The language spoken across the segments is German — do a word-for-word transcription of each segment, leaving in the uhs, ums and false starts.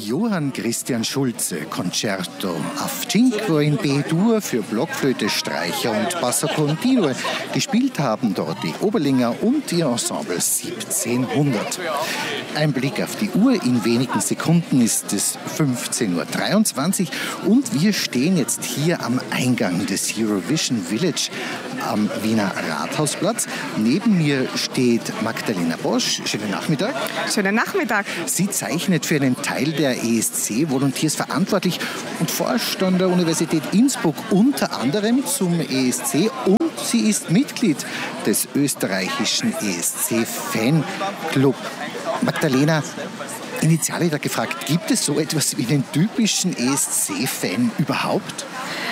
Johann Christian Schulze Concerto auf Cinque in B-Dur für Blockflöte, Streicher und Basso Continuo. Gespielt haben dort die Oberlinger und ihr Ensemble siebzehnhundert. Ein Blick auf die Uhr, in wenigen Sekunden ist es fünfzehn Uhr dreiundzwanzig und wir stehen jetzt hier am Eingang des Eurovision Village am Wiener Rathausplatz. Neben mir steht Magdalena Bosch. Schönen Nachmittag. Schönen Nachmittag. Sie zeichnet für einen Teil der E S C Volunteers verantwortlich und forscht an der Universität Innsbruck unter anderem zum E S C und sie ist Mitglied des österreichischen E S C-Fanclub. Magdalena, initial da gefragt, gibt es so etwas wie den typischen E S C-Fan überhaupt?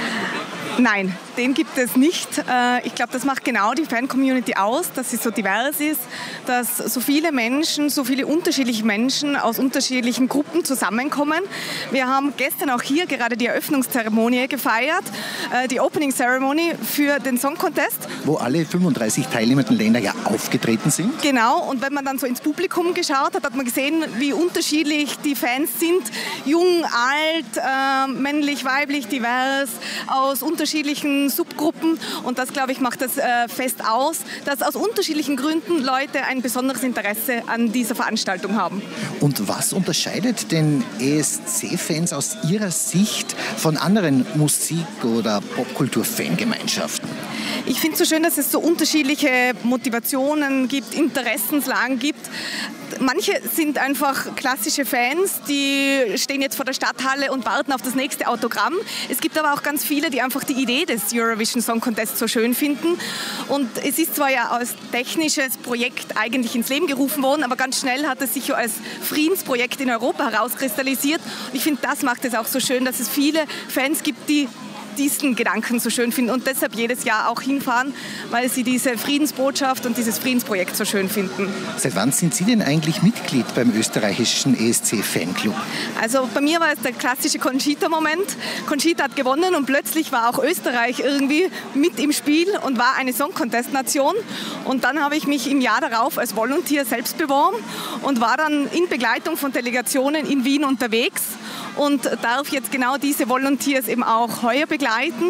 Nein, den gibt es nicht. Ich glaube, das macht genau die Fan-Community aus, dass sie so divers ist, dass so viele Menschen, so viele unterschiedliche Menschen aus unterschiedlichen Gruppen zusammenkommen. Wir haben gestern auch hier gerade die Eröffnungszeremonie gefeiert, die Opening Ceremony für den Song Contest. Wo alle fünfunddreißig teilnehmenden Länder ja aufgetreten sind. Genau, und wenn man dann so ins Publikum geschaut hat, hat man gesehen, wie unterschiedlich die Fans sind. Jung, alt, äh, männlich, weiblich, divers, aus unterschiedlichen Subgruppen. Und das, glaube ich, macht das äh, Fest aus, dass aus unterschiedlichen Gründen Leute ein besonderes Interesse an dieser Veranstaltung haben. Und was unterscheidet den E S C-Fans aus Ihrer Sicht von anderen Musik- oder Popkultur-Fangemeinschaften? Ich finde es so schön, dass es so unterschiedliche Motivationen gibt, Interessenslagen gibt. Manche sind einfach klassische Fans, die stehen jetzt vor der Stadthalle und warten auf das nächste Autogramm. Es gibt aber auch ganz viele, die einfach die Idee des Eurovision Song Contest so schön finden. Und es ist zwar ja als technisches Projekt eigentlich ins Leben gerufen worden, aber ganz schnell hat es sich ja als Friedensprojekt in Europa herauskristallisiert. Und ich finde, das macht es auch so schön, dass es viele Fans gibt, die diesen Gedanken so schön finden und deshalb jedes Jahr auch hinfahren, weil sie diese Friedensbotschaft und dieses Friedensprojekt so schön finden. Seit wann sind Sie denn eigentlich Mitglied beim österreichischen E S C-Fanclub? Also bei mir war es der klassische Conchita-Moment. Conchita hat gewonnen und plötzlich war auch Österreich irgendwie mit im Spiel und war eine Song-Contest-Nation. Und dann habe ich mich im Jahr darauf als Volunteer selbst beworben und war dann in Begleitung von Delegationen in Wien unterwegs und darf jetzt genau diese Volunteers eben auch heuer begleiten,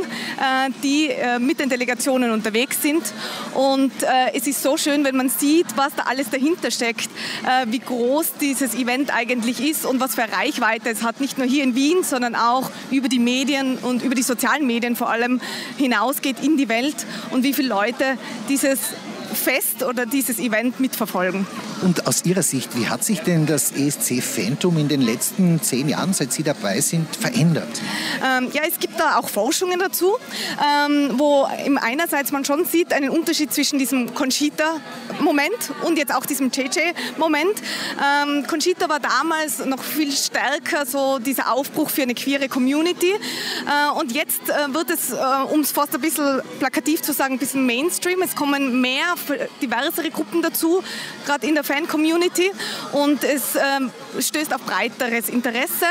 die mit den Delegationen unterwegs sind. Und es ist so schön, wenn man sieht, was da alles dahinter steckt, wie groß dieses Event eigentlich ist und was für Reichweite es hat, nicht nur hier in Wien, sondern auch über die Medien und über die sozialen Medien vor allem hinausgeht in die Welt und wie viele Leute dieses Fest oder dieses Event mitverfolgen. Und aus Ihrer Sicht, wie hat sich denn das E S C-Fantum in den letzten zehn Jahren, seit Sie dabei sind, verändert? Ähm, ja, es gibt da auch Forschungen dazu, ähm, wo im einerseits man schon sieht, einen Unterschied zwischen diesem Conchita-Moment und jetzt auch diesem J J-Moment. Ähm, Conchita war damals noch viel stärker so dieser Aufbruch für eine queere Community. Äh, und jetzt äh, wird es, äh, um es fast ein bisschen plakativ zu sagen, ein bisschen Mainstream. Es kommen mehr diversere Gruppen dazu, gerade in der Fan-Community, und es ähm, stößt auf breiteres Interesse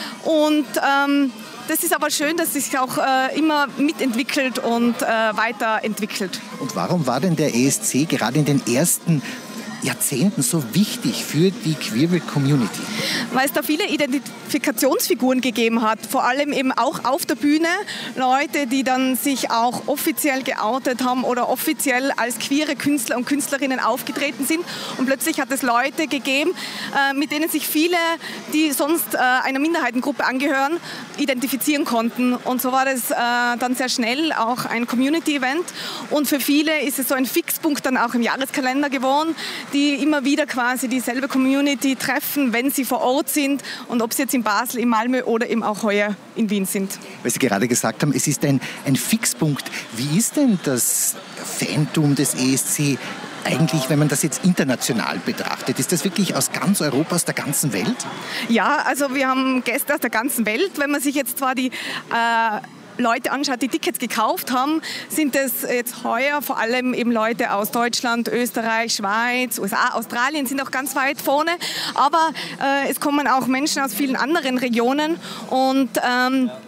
und ähm, das ist aber schön, dass es sich auch äh, immer mitentwickelt und äh, weiterentwickelt. Und warum war denn der E S C gerade in den ersten Jahrzehnten so wichtig für die Queer Community? Weil es da viele Identifikationsfiguren gegeben hat, vor allem eben auch auf der Bühne, Leute, die dann sich auch offiziell geoutet haben oder offiziell als queere Künstler und Künstlerinnen aufgetreten sind, und plötzlich hat es Leute gegeben, mit denen sich viele, die sonst einer Minderheitengruppe angehören, identifizieren konnten, und so war das dann sehr schnell auch ein Community-Event, und für viele ist es so ein Fixpunkt dann auch im Jahreskalender geworden, die immer wieder quasi dieselbe Community treffen, wenn sie vor Ort sind, und ob sie jetzt in Basel, in Malmö oder eben auch heuer in Wien sind. Weil Sie gerade gesagt haben, es ist ein, ein Fixpunkt. Wie ist denn das Fantum des E S C eigentlich, wenn man das jetzt international betrachtet? Ist das wirklich aus ganz Europa, aus der ganzen Welt? Ja, also wir haben Gäste aus der ganzen Welt. Wenn man sich jetzt zwar die äh, Leute anschaut, die Tickets gekauft haben, sind es jetzt heuer vor allem eben Leute aus Deutschland, Österreich, Schweiz, U S A, Australien sind auch ganz weit vorne. Aber äh, es kommen auch Menschen aus vielen anderen Regionen, und ähm,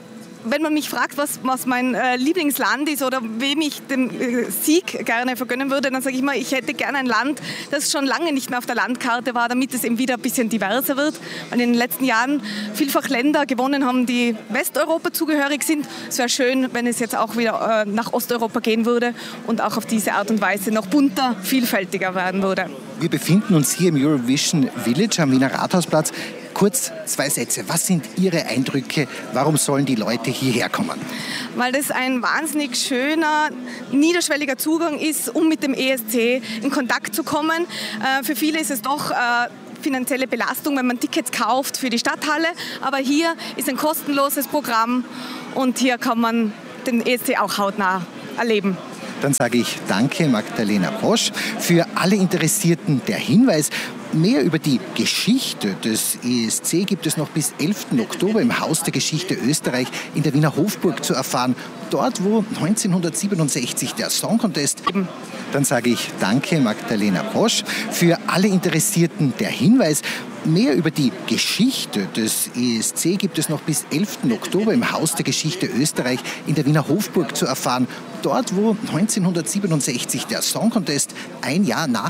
wenn man mich fragt, was, was mein äh, Lieblingsland ist oder wem ich den äh, Sieg gerne vergönnen würde, dann sage ich mal, ich hätte gerne ein Land, das schon lange nicht mehr auf der Landkarte war, damit es eben wieder ein bisschen diverser wird. Weil in den letzten Jahren vielfach Länder gewonnen haben, die Westeuropa zugehörig sind. Es wäre schön, wenn es jetzt auch wieder äh, nach Osteuropa gehen würde und auch auf diese Art und Weise noch bunter, vielfältiger werden würde. Wir befinden uns hier im Eurovision Village am Wiener Rathausplatz. Kurz zwei Sätze. Was sind Ihre Eindrücke? Warum sollen die Leute hierher kommen? Weil das ein wahnsinnig schöner, niederschwelliger Zugang ist, um mit dem E S C in Kontakt zu kommen. Äh, für viele ist es doch äh, finanzielle Belastung, wenn man Tickets kauft für die Stadthalle. Aber hier ist ein kostenloses Programm und hier kann man den E S C auch hautnah erleben. Dann sage ich danke, Magdalena Posch. Für alle Interessierten der Hinweis, mehr über die Geschichte des E S C gibt es noch bis elften Oktober im Haus der Geschichte Österreich in der Wiener Hofburg zu erfahren. Dort, wo neunzehnhundertsiebenundsechzig der Song Contest. Dann sage ich danke, Magdalena Posch. Für alle Interessierten der Hinweis, mehr über die Geschichte des E S C gibt es noch bis elften Oktober im Haus der Geschichte Österreich in der Wiener Hofburg zu erfahren. Dort, wo neunzehnhundertsiebenundsechzig der Song Contest ein Jahr nach